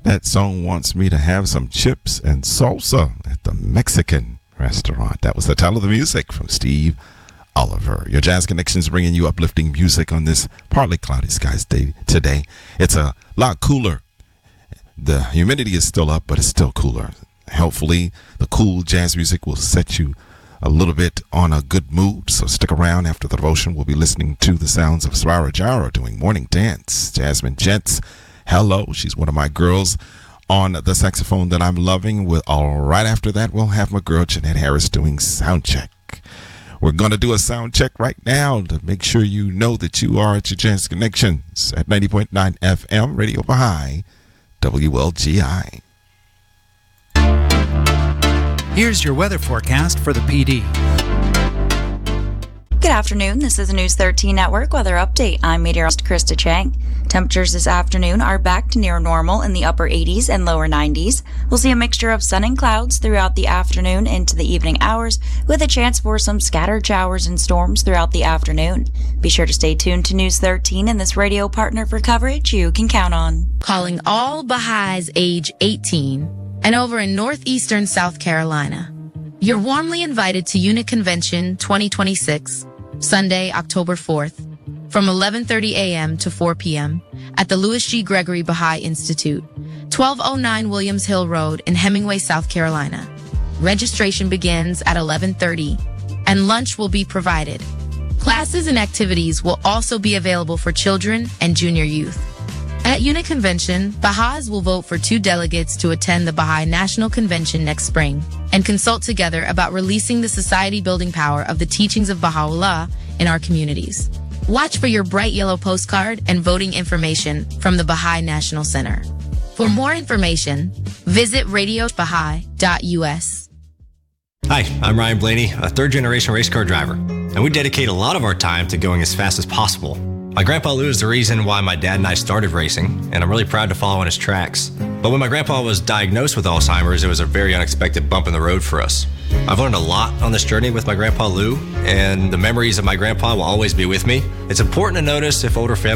That song wants me to have some chips and salsa at the Mexican restaurant. That was the title of the music from Steve Oliver. Your Jazz Connections bringing you uplifting music on this partly cloudy skies day today. It's a lot cooler. The humidity is still up, but it's still cooler. Hopefully, the cool jazz music will set you a little bit on a good mood. So stick around. After the devotion, we'll be listening to the sounds of Swara Jara doing morning dance. Jasmine Jets, hello. She's one of my girls on the saxophone that I'm loving. Right after that, we'll have my girl Jeanette Harris doing sound check. We're going to do a sound check right now to make sure you know that you are at your Jazz Connections at 90.9 FM, Radio Baha'i, WLGI. Here's your weather forecast for the PD. Good afternoon. This is the News 13 Network weather update. I'm meteorologist Krista Chang. Temperatures this afternoon are back to near normal in the upper 80s and lower 90s. We'll see a mixture of sun and clouds throughout the afternoon into the evening hours, with a chance for some scattered showers and storms throughout the afternoon. Be sure to stay tuned to News 13 and this radio partner for coverage you can count on. Calling all Baha'is age 18 and over in northeastern South Carolina. You're warmly invited to Unit Convention 2026, Sunday, October 4th, from 11:30 a.m. to 4 p.m. at the Louis G. Gregory Baha'i Institute, 1209 Williams Hill Road in Hemingway, South Carolina. Registration begins at 11:30, and lunch will be provided. Classes and activities will also be available for children and junior youth. At Unit Convention, Baha'is will vote for 2 delegates to attend the Baha'i National Convention next spring and consult together about releasing the society-building power of the teachings of Baha'u'llah in our communities. Watch for your bright yellow postcard and voting information from the Baha'i National Center. For more information, visit radiobaha'i.us. Hi, I'm Ryan Blaney, a third-generation race car driver, and we dedicate a lot of our time to going as fast as possible. My grandpa Lou is the reason why my dad and I started racing, and I'm really proud to follow in his tracks. But when my grandpa was diagnosed with Alzheimer's, it was a very unexpected bump in the road for us. I've learned a lot on this journey with my grandpa Lou, and the memories of my grandpa will always be with me. It's important to notice if older family